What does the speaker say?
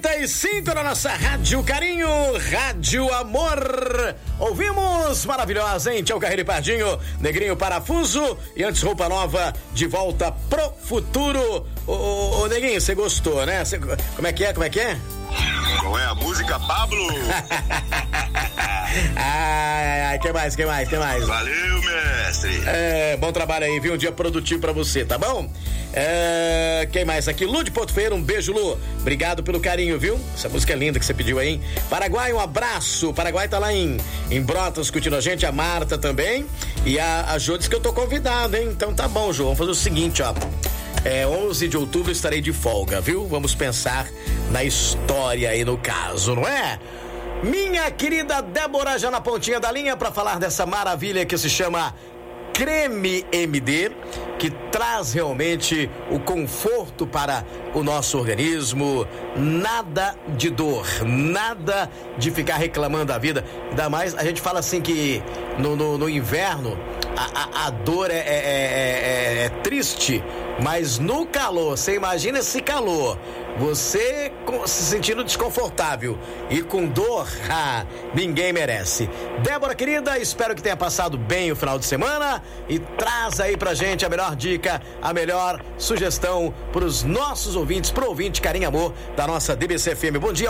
35 na nossa Rádio Carinho, Rádio Amor. Ouvimos maravilhosa, hein? Tchau, Carreiro e Pardinho, Negrinho Parafuso e antes Roupa Nova, De Volta pro Futuro. Ô Neguinho, você gostou, né? Como é que é? Não é a música, Pablo? Ai, que mais? Valeu, mestre. Bom trabalho aí, viu? Um dia produtivo pra você, tá bom? Quem mais aqui? Lu de Porto Ferreira, um beijo, Lu. Obrigado pelo carinho, viu? Essa música é linda que você pediu aí, hein? Paraguai, um abraço. Paraguai tá lá em Brotas curtindo a gente, a Marta também. E a Jô disse que eu tô convidado, hein? Então tá bom, Jô. Vamos fazer o seguinte, ó. 11 de outubro estarei de folga, viu? Vamos pensar na história aí no caso, não é? Minha querida Débora já na pontinha da linha para falar dessa maravilha que se chama Creme MD, que traz realmente o conforto para o nosso organismo, nada de dor, nada de ficar reclamando da vida. Ainda mais, a gente fala assim que no inverno a dor é triste, mas no calor, você imagina esse calor, você se sentindo desconfortável e com dor, ninguém merece. Débora, querida, espero que tenha passado bem o final de semana e traz aí pra gente a melhor dica, a melhor sugestão pros nossos ouvintes, pro ouvinte Carinho Amor da nossa DBC FM. Bom dia.